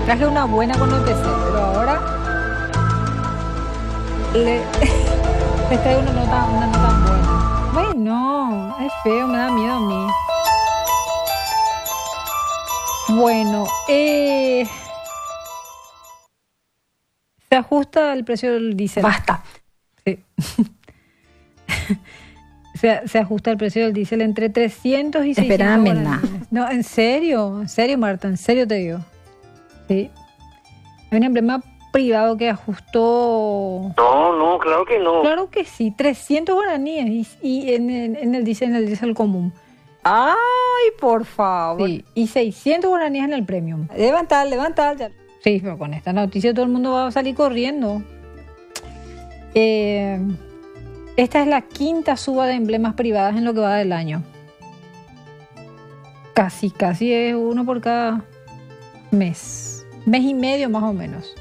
Traje una buena cuando empecé, pero ahora les traigo una nota buena. Bueno, es feo, me da miedo a mí. Bueno, se ajusta el precio del diésel. Basta. Sí. Se ajusta el precio del diésel entre 300 y 600 Espérame, guaraníes. No, en serio, Marta, en serio te digo. Sí. Hay un emblema privado que ajustó. No, claro que no. Claro que sí, 300 guaraníes y en el diésel común. Ay, por favor. Sí, y 600 guaraníes en el premium. Levantar. Ya. Sí, pero con esta noticia todo el mundo va a salir corriendo. Esta es la quinta suba de emblemas privadas en lo que va del año. Casi es uno por cada mes. Mes y medio más o menos.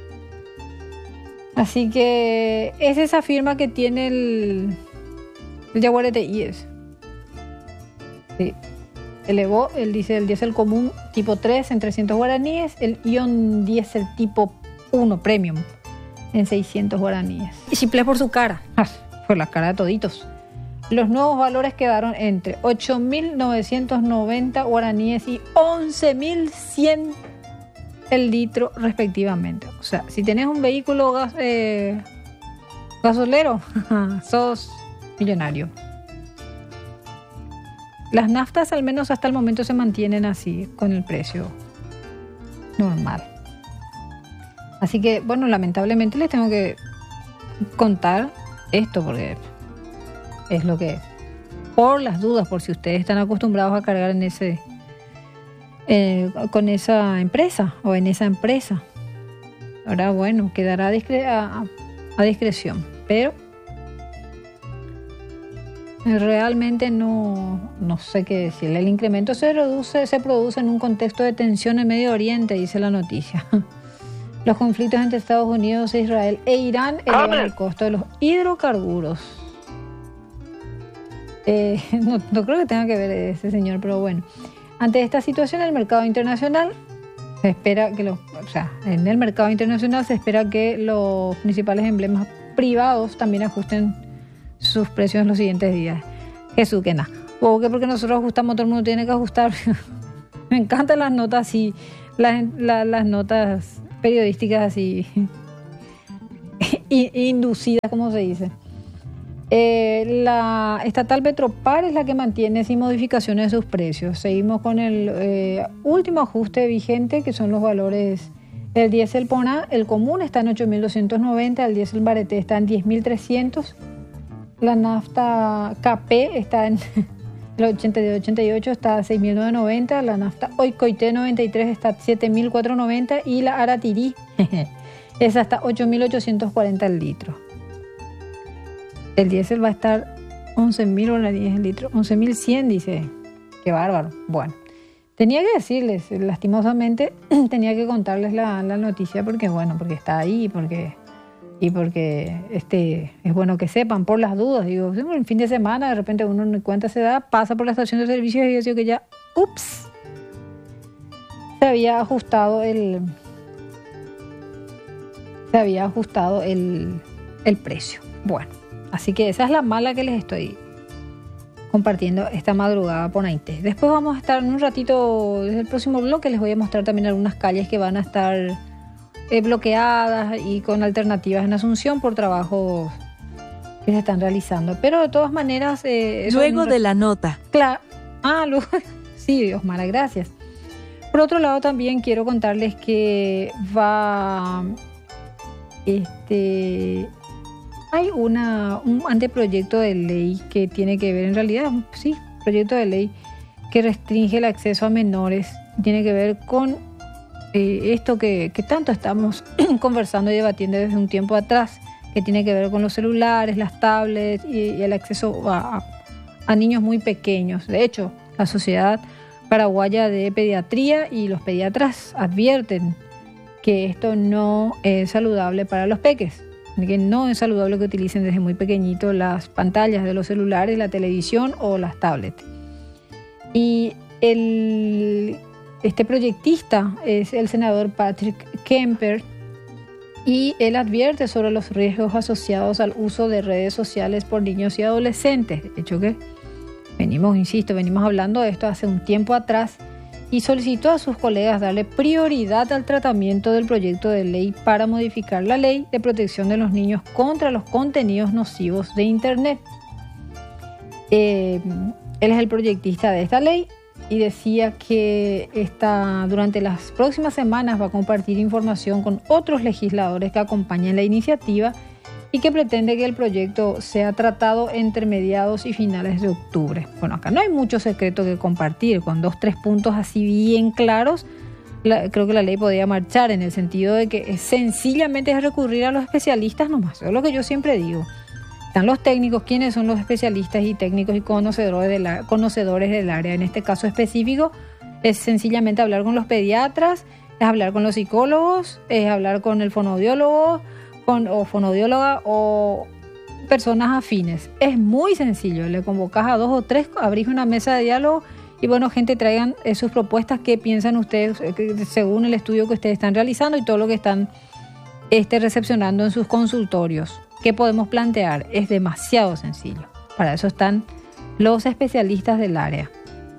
Así que es esa firma que tiene el Yaguareté IES. Sí. Elevó el diésel común tipo 3 en 300 guaraníes, el Ion diésel tipo 1 premium en 600 guaraníes. Y Chiplé por su cara. Por la cara de toditos. Los nuevos valores quedaron entre 8.990 guaraníes y 11.100 el litro respectivamente. O sea, si tenés un vehículo gasolero, sos millonario. Las naftas al menos hasta el momento se mantienen así, con el precio normal. Así que, bueno, lamentablemente les tengo que contar esto porque es lo que, por las dudas, por si ustedes están acostumbrados a cargar en ese con esa empresa o en esa empresa. Ahora, bueno, quedará a discreción, pero realmente no sé qué decir. El incremento se produce en un contexto de tensión en Medio Oriente, dice la noticia. Los conflictos entre Estados Unidos e Israel e Irán elevan el costo de los hidrocarburos. No creo que tenga que ver ese señor, pero bueno. Ante esta situación, el mercado internacional se espera que en el mercado internacional se espera que los principales emblemas privados también ajusten sus precios en los siguientes días. Jesús, que nada. O que porque nosotros ajustamos, todo el mundo tiene que ajustar. Me encantan las notas así, las notas periodísticas así inducidas, como se dice. La estatal Petropar es la que mantiene sin modificaciones sus precios. Seguimos con el último ajuste vigente, que son los valores del diésel PONA. El común está en 8.290, el diésel Bareté está en 10.300, la nafta KP está en el 88 está a 6.990, la nafta Oikoité 93 está a 7.490 y la Aratirí es hasta 8.840 el litro. El diésel va a estar 11.000 guaraníes el litro, 11.100 dice. Qué bárbaro. Bueno, tenía que decirles, lastimosamente, tenía que contarles la noticia porque está ahí, porque es bueno que sepan por las dudas. Digo, el fin de semana de repente uno ni cuenta se da, pasa por la estación de servicios y dice que ya, se había ajustado el precio. Bueno. Así que esa es la mala que les estoy compartiendo esta madrugada por Naité. Después vamos a estar en un ratito, desde el próximo bloque, les voy a mostrar también algunas calles que van a estar bloqueadas y con alternativas en Asunción por trabajos que se están realizando. Pero de todas maneras... luego de la nota. Claro. Luego... Sí, Osmara, gracias. Por otro lado, también quiero contarles que hay un anteproyecto de ley que tiene que ver, en realidad, sí, proyecto de ley que restringe el acceso a menores. Tiene que ver con esto que tanto estamos conversando y debatiendo desde un tiempo atrás, que tiene que ver con los celulares, las tablets y el acceso a niños muy pequeños. De hecho, la Sociedad Paraguaya de Pediatría y los pediatras advierten que esto no es saludable para los peques. Que no es saludable que utilicen desde muy pequeñito las pantallas de los celulares, la televisión o las tablets. Y Este proyectista es el senador Patrick Kemper y él advierte sobre los riesgos asociados al uso de redes sociales por niños y adolescentes. De hecho que venimos hablando de esto hace un tiempo atrás y solicitó a sus colegas darle prioridad al tratamiento del proyecto de ley para modificar la ley de protección de los niños contra los contenidos nocivos de Internet. Él es el proyectista de esta ley y decía que durante las próximas semanas va a compartir información con otros legisladores que acompañan la iniciativa y que pretende que el proyecto sea tratado entre mediados y finales de octubre. Bueno, acá no hay mucho secreto que compartir, con 2-3 puntos así bien claros, creo que la ley podría marchar en el sentido de que sencillamente es recurrir a los especialistas nomás, eso es lo que yo siempre digo. Están los técnicos, ¿quiénes son los especialistas y técnicos y conocedores del área? En este caso específico es sencillamente hablar con los pediatras, es hablar con los psicólogos, es hablar con el fonoaudiólogo o fonodióloga o personas afines. Es muy sencillo, le convocas a 2 o 3, abrís una mesa de diálogo y bueno, gente, traigan sus propuestas, qué piensan ustedes según el estudio que ustedes están realizando y todo lo que están recepcionando en sus consultorios. ¿Qué podemos plantear? Es demasiado sencillo. Para eso están los especialistas del área.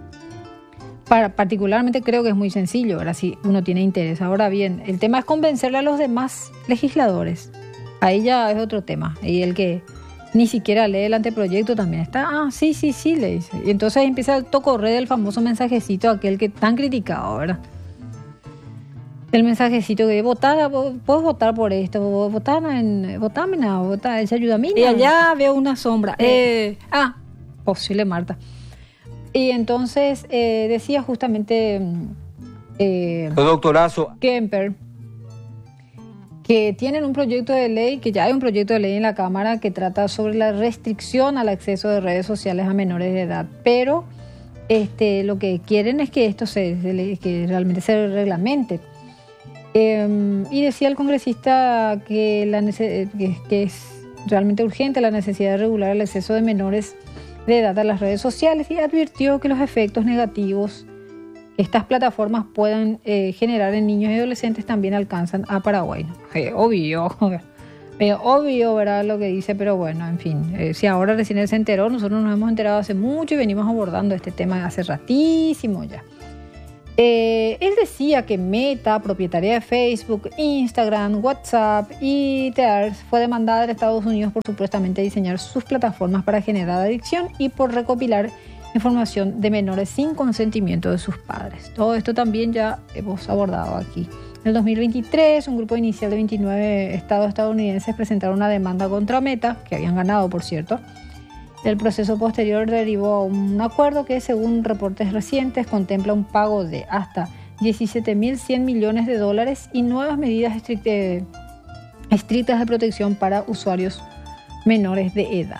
Particularmente creo que es muy sencillo, ahora si uno tiene interés. Ahora bien, el tema es convencerle a los demás legisladores. Ahí ya es otro tema. Y el que ni siquiera lee el anteproyecto también está, sí, le dice. Y entonces empieza el tocorre del famoso mensajecito, aquel que tan criticado, ¿verdad? El mensajecito que puedes votar por esto, votame esa ayuda a mí. Y allá veo una sombra. Posible Marta. Y entonces decía justamente doctorazo Kemper que tienen un proyecto de ley, que ya hay un proyecto de ley en la Cámara que trata sobre la restricción al acceso de redes sociales a menores de edad, pero lo que quieren es que esto que realmente se reglamente. Y decía el congresista que es realmente urgente la necesidad de regular el acceso de menores de edad a las redes sociales y advirtió que los efectos negativos que estas plataformas puedan generar en niños y adolescentes también alcanzan a Paraguay. Obvio, ¿verdad? Lo que dice, pero bueno, en fin, si ahora recién él se enteró, nosotros nos hemos enterado hace mucho y venimos abordando este tema hace ratísimo ya. Él decía que Meta, propietaria de Facebook, Instagram, WhatsApp y Twitter, fue demandada en Estados Unidos por supuestamente diseñar sus plataformas para generar adicción y por recopilar información de menores sin consentimiento de sus padres. Todo esto también ya hemos abordado aquí. En el 2023, un grupo inicial de 29 estados estadounidenses presentaron una demanda contra Meta, que habían ganado, por cierto. El proceso posterior derivó a un acuerdo que, según reportes recientes, contempla un pago de hasta $17.100 millones y nuevas medidas estrictas de protección para usuarios menores de edad.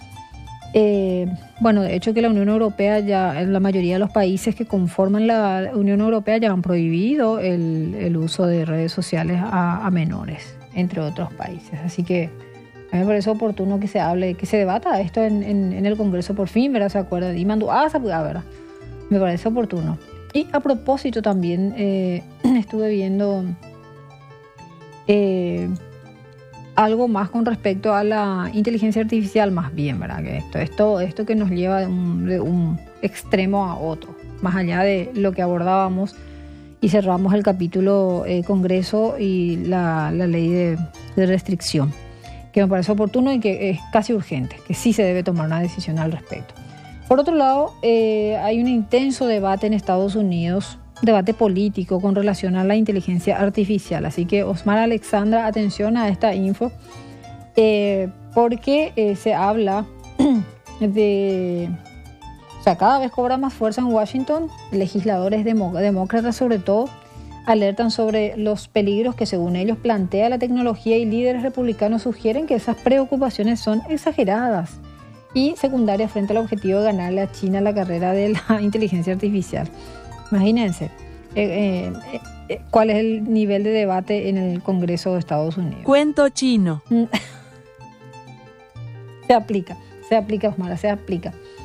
De hecho que la Unión Europea la mayoría de los países que conforman la Unión Europea ya han prohibido el uso de redes sociales a menores, entre otros países. Así que a mí me parece oportuno que se hable, que se debata esto en el Congreso por fin, ¿verdad? ¿Se acuerdan? Y mandó ¿verdad? Me parece oportuno. Y a propósito también estuve viendo algo más con respecto a la inteligencia artificial, más bien, ¿verdad? Que esto que nos lleva de un extremo a otro, más allá de lo que abordábamos y cerramos el capítulo Congreso y la ley de restricción, que me parece oportuno y que es casi urgente, que sí se debe tomar una decisión al respecto. Por otro lado, hay un intenso debate en Estados Unidos, debate político con relación a la inteligencia artificial. Así que, Osmar Alexandra, atención a esta info, porque se habla de... O sea, cada vez cobra más fuerza en Washington, legisladores demócratas sobre todo, alertan sobre los peligros que según ellos plantea la tecnología y líderes republicanos sugieren que esas preocupaciones son exageradas y secundarias frente al objetivo de ganarle a China la carrera de la inteligencia artificial. Imagínense cuál es el nivel de debate en el Congreso de Estados Unidos. Cuento chino. Se aplica, Osmara, se aplica.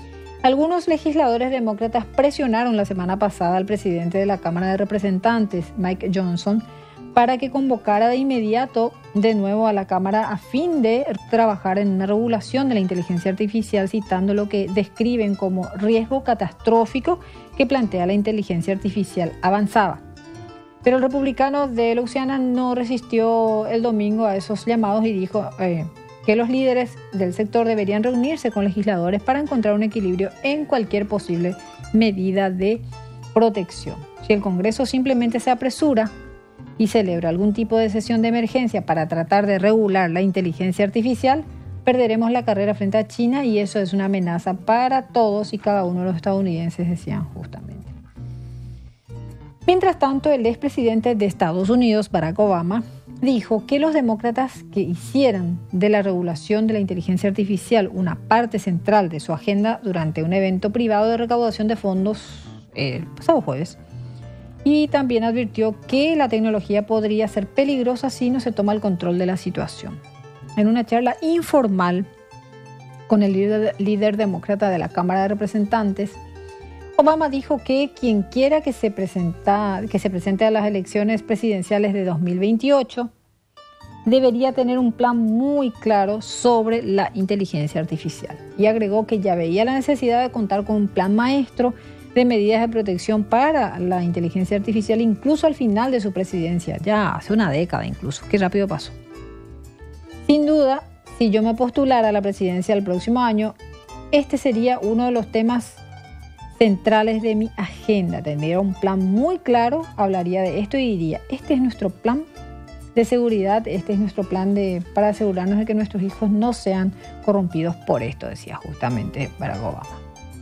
Algunos legisladores demócratas presionaron la semana pasada al presidente de la Cámara de Representantes, Mike Johnson, para que convocara de inmediato de nuevo a la Cámara a fin de trabajar en una regulación de la inteligencia artificial, citando lo que describen como riesgo catastrófico que plantea la inteligencia artificial avanzada. Pero el republicano de Luisiana no resistió el domingo a esos llamados y dijo que los líderes del sector deberían reunirse con legisladores para encontrar un equilibrio en cualquier posible medida de protección. Si el Congreso simplemente se apresura y celebra algún tipo de sesión de emergencia para tratar de regular la inteligencia artificial, perderemos la carrera frente a China y eso es una amenaza para todos y cada uno de los estadounidenses, decían justamente. Mientras tanto, el expresidente de Estados Unidos, Barack Obama, dijo que los demócratas que hicieran de la regulación de la inteligencia artificial una parte central de su agenda durante un evento privado de recaudación de fondos el pasado jueves. Y también advirtió que la tecnología podría ser peligrosa si no se toma el control de la situación. En una charla informal con el líder demócrata de la Cámara de Representantes, Obama dijo que quien quiera que se presente a las elecciones presidenciales de 2028 debería tener un plan muy claro sobre la inteligencia artificial. Y agregó que ya veía la necesidad de contar con un plan maestro de medidas de protección para la inteligencia artificial, incluso al final de su presidencia, ya hace una década incluso. Qué rápido pasó. Sin duda, si yo me postulara a la presidencia el próximo año, este sería uno de los temas centrales de mi agenda. Tendría un plan muy claro, hablaría de esto y diría, este es nuestro plan de seguridad, este es nuestro plan para asegurarnos de que nuestros hijos no sean corrompidos por esto, decía justamente Barack Obama.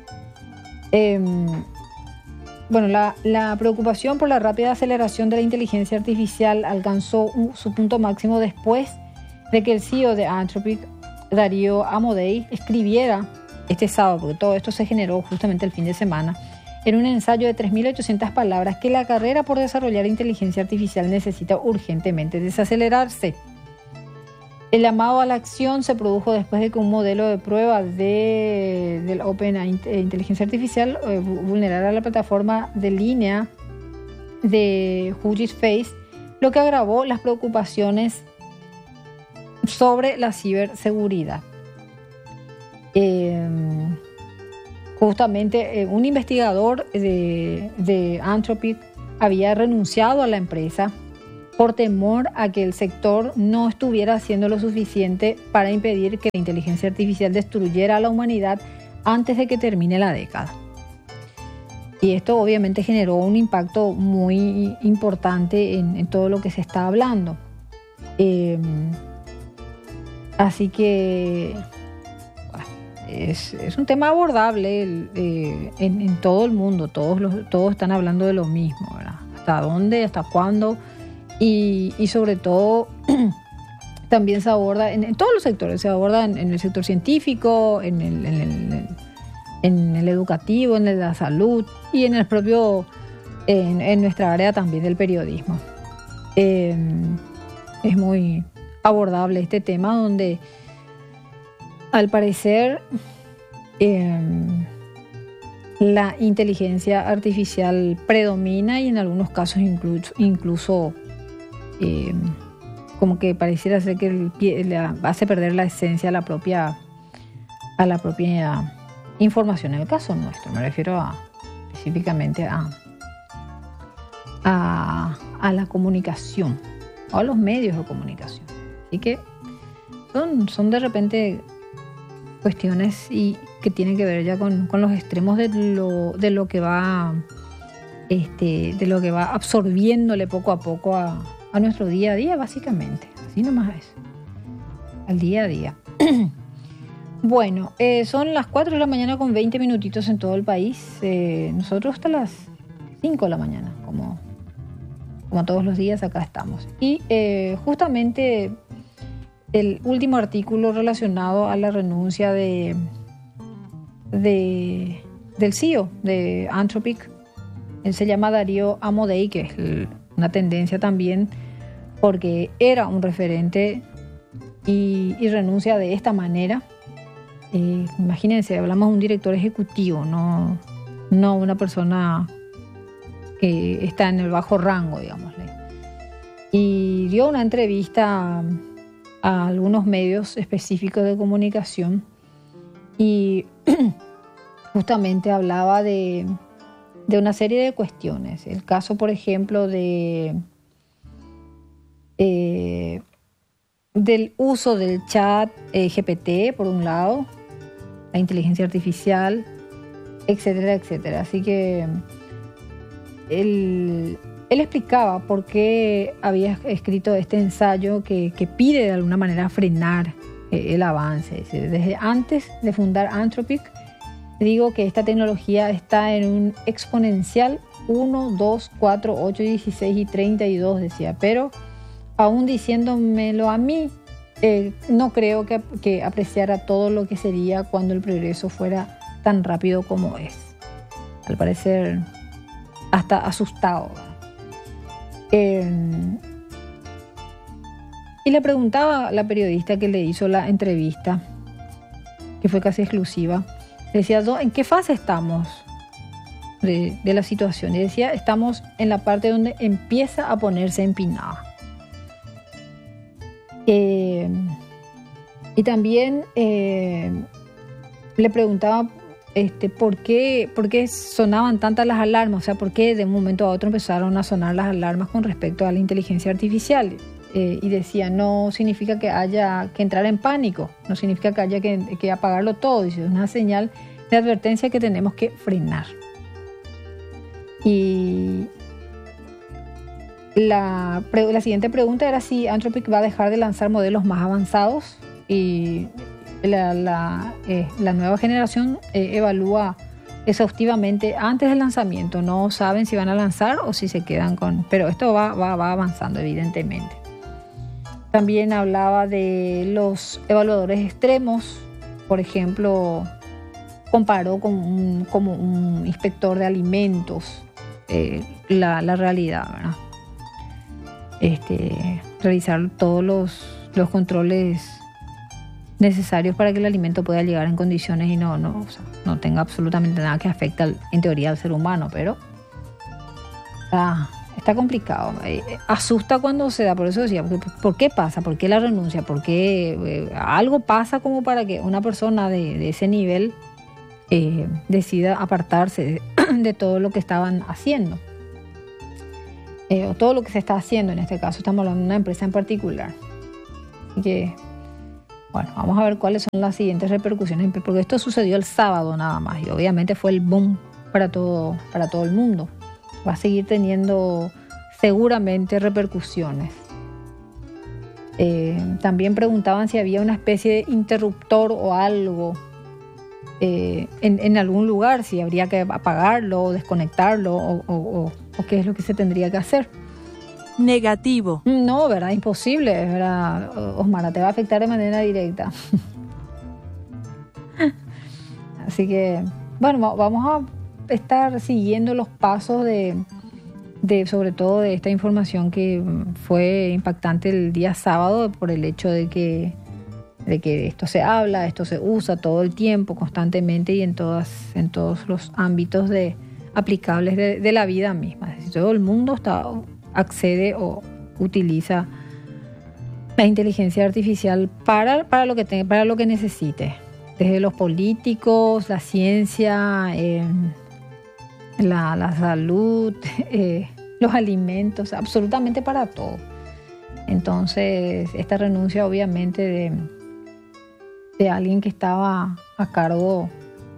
Bueno, la preocupación por la rápida aceleración de la inteligencia artificial alcanzó su punto máximo después de que el CEO de Anthropic, Darío Amodei, escribiera este sábado, porque todo esto se generó justamente el fin de semana, en un ensayo de 3.800 palabras, que la carrera por desarrollar inteligencia artificial necesita urgentemente desacelerarse. El llamado a la acción se produjo después de que un modelo de prueba del OpenAI inteligencia artificial vulnerara la plataforma de línea de Hugging Face, lo que agravó las preocupaciones sobre la ciberseguridad. Justamente un investigador de Anthropic había renunciado a la empresa por temor a que el sector no estuviera haciendo lo suficiente para impedir que la inteligencia artificial destruyera a la humanidad antes de que termine la década. Y esto obviamente generó un impacto muy importante en todo lo que se está hablando. Así que es un tema abordable en todo el mundo. Todos están hablando de lo mismo, ¿verdad? ¿Hasta dónde? ¿Hasta cuándo? Y sobre todo también se aborda en todos los sectores. Se aborda en el sector científico, en el educativo, en el de la salud y en el propio en nuestra área también del periodismo. Es muy abordable este tema, donde al parecer la inteligencia artificial predomina y en algunos casos incluso como que pareciera ser que hace perder la esencia a la propia información. En el caso nuestro, me refiero específicamente a la comunicación o a los medios de comunicación. Así que son de repente cuestiones y que tienen que ver ya con los extremos de lo que va absorbiéndole poco a poco a nuestro día a día, básicamente. Así nomás es. Al día a día. Bueno, son las 4 de la mañana con 20 minutitos en todo el país. Nosotros hasta las 5 de la mañana, como todos los días, acá estamos. Y justamente el último artículo relacionado a la renuncia del CEO de Anthropic, él se llama Darío Amodei, que es una tendencia también porque era un referente y renuncia de esta manera. Imagínense, hablamos de un director ejecutivo, no una persona que está en el bajo rango, digámosle. Y dio una entrevista a algunos medios específicos de comunicación y justamente hablaba de una serie de cuestiones. El caso, por ejemplo, del uso del chat GPT, por un lado, la inteligencia artificial, etcétera, etcétera. Así que él explicaba por qué había escrito este ensayo que pide de alguna manera frenar el avance. Es decir, desde antes de fundar Anthropic, digo que esta tecnología está en un exponencial 1, 2, 4, 8, 16 y 32, decía. Pero aún diciéndomelo a mí, no creo que apreciara todo lo que sería cuando el progreso fuera tan rápido como es. Al parecer, hasta asustado. Y le preguntaba a la periodista que le hizo la entrevista, que fue casi exclusiva, le decía, ¿en qué fase estamos de la situación? Y decía, estamos en la parte donde empieza a ponerse empinada. Y también le preguntaba ¿por qué sonaban tantas las alarmas? O sea, ¿por qué de un momento a otro empezaron a sonar las alarmas con respecto a la inteligencia artificial? Y decía, no significa que haya que entrar en pánico, no significa que haya que apagarlo todo. Dice, es una señal de advertencia que tenemos que frenar. Y la siguiente pregunta era si Anthropic va a dejar de lanzar modelos más avanzados, y la nueva generación evalúa exhaustivamente antes del lanzamiento. No saben si van a lanzar o si se quedan con... Pero esto va avanzando, evidentemente. También hablaba de los evaluadores extremos. Por ejemplo, comparó como un inspector de alimentos la realidad, ¿verdad? Realizar todos los controles necesarios para que el alimento pueda llegar en condiciones y no tenga absolutamente nada que afecte en teoría al ser humano, pero está complicado. Asusta cuando se da, por eso decía, ¿por qué pasa? ¿Por qué la renuncia? ¿Por qué algo pasa como para que una persona de ese nivel decida apartarse de todo lo que estaban haciendo? O todo lo que se está haciendo en este caso, estamos hablando de una empresa en particular. Así que, bueno, vamos a ver cuáles son las siguientes repercusiones, porque esto sucedió el sábado nada más y obviamente fue el boom para todo el mundo. Va a seguir teniendo seguramente repercusiones. También preguntaban si había una especie de interruptor o algo en algún lugar, si habría que apagarlo o desconectarlo o qué es lo que se tendría que hacer. Negativo. No, ¿verdad? Imposible, ¿verdad? Osmara, te va a afectar de manera directa. Así que, bueno, vamos a estar siguiendo los pasos de sobre todo de esta información que fue impactante el día sábado por el hecho de que esto se habla, esto se usa todo el tiempo, constantemente y en todos los ámbitos aplicables de la vida misma. Es decir, todo el mundo accede o utiliza la inteligencia artificial para lo que necesite, desde los políticos, la ciencia, la salud, los alimentos, absolutamente para todo. Entonces, esta renuncia obviamente de alguien que estaba a cargo,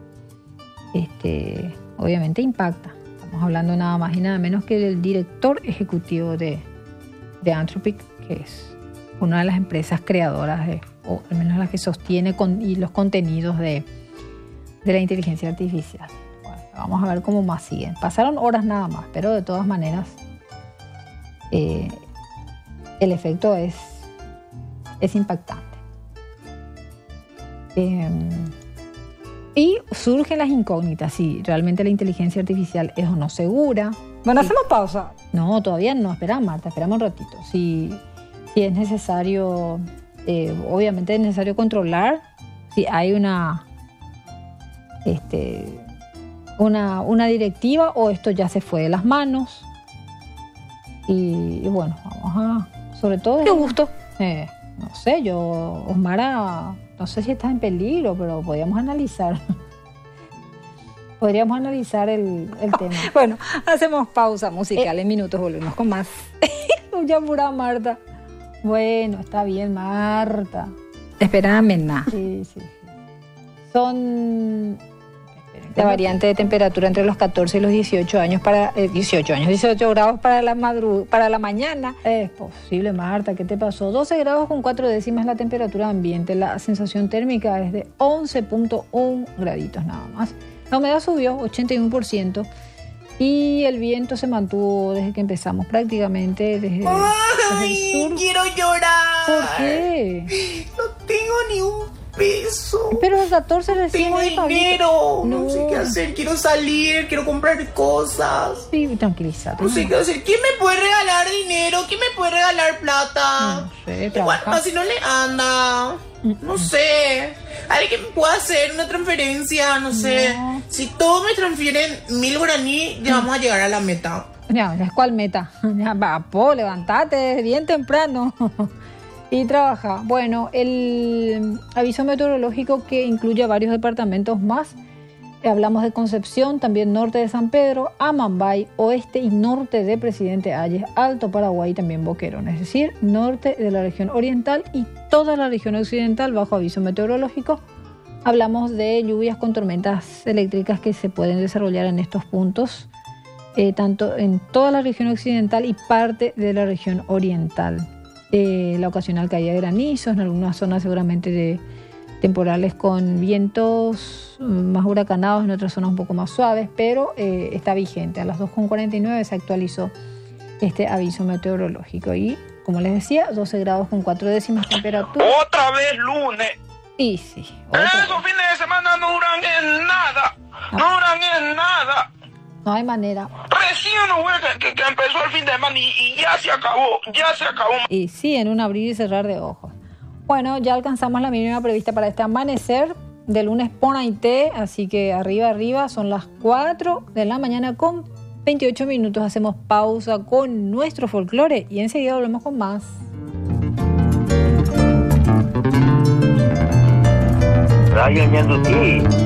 obviamente impacta. Estamos hablando nada más y nada menos que del director ejecutivo de Anthropic, que es una de las empresas creadoras, o al menos las que sostiene y los contenidos de la inteligencia artificial. Bueno, vamos a ver cómo más siguen. Pasaron horas nada más, pero de todas maneras el efecto es impactante. Y surgen las incógnitas, si realmente la inteligencia artificial es o no segura. Bueno, hacemos pausa. No, todavía no, espera Marta, esperamos un ratito. Si es necesario, obviamente es necesario controlar si hay una una directiva o esto ya se fue de las manos. Y bueno, vamos a... Sobre todo... Qué gusto. No sé, Osmara, no sé si está en peligro, pero podríamos analizar. Podríamos analizar el tema. Bueno, hacemos pausa musical. En minutos volvemos con más. Ya apurada, Marta. Bueno, está bien, Marta. Espérame, nada. Sí. Son... La variante de temperatura entre los 14 y los 18 años 18 grados para la mañana. Es posible, Marta, ¿qué te pasó? 12 grados con 4 décimas la temperatura ambiente. La sensación térmica es de 11.1 graditos nada más. La humedad subió 81% y el viento se mantuvo desde que empezamos prácticamente desde el sur. Quiero llorar. ¿Por qué? No tengo ni un peso. Pero el 14 recién Tengo de Pablito. dinero. No sé qué hacer. Quiero salir. Quiero comprar cosas. Sí, tranquilízate. No sé qué hacer. ¿Quién me puede regalar dinero? ¿Quién me puede regalar plata? No sé, Igual, trabaja. si no le anda. No sé. Alguien que pueda hacer una transferencia. No sé. Si todos me transfieren 1000 guaraní, ya vamos a llegar a la meta. Ya, ¿cuál meta? Ya, papo, levantate bien temprano y trabaja. Bueno, el aviso meteorológico que incluye varios departamentos más. Hablamos de Concepción, también norte de San Pedro, Amambay, oeste y norte de Presidente Hayes, Alto Paraguay y también Boquerón. Es decir, norte de la región oriental y toda la región occidental bajo aviso meteorológico. Hablamos de lluvias con tormentas eléctricas que se pueden desarrollar en estos puntos, tanto en toda la región occidental y parte de la región oriental. La ocasional caída de granizos, en algunas zonas seguramente de temporales con vientos más huracanados, en otras zonas un poco más suaves, pero está vigente. A las 2:49 se actualizó este aviso meteorológico y, como les decía, 12 grados con 4 décimas temperatura. Otra vez lunes. Y sí, Esos fines de semana no duran en nada. No duran en nada. no hay manera. Recién no fue que empezó el fin de semana y ya se acabó. Ya se acabó. Y sí, en un abrir y cerrar de ojos. Bueno, ya alcanzamos la mínima prevista para este amanecer de lunes por Haití, así que arriba, son las 4 de la mañana con 28 minutos. Hacemos pausa con nuestro folclore y enseguida volvemos con más. Radio Ñandutí.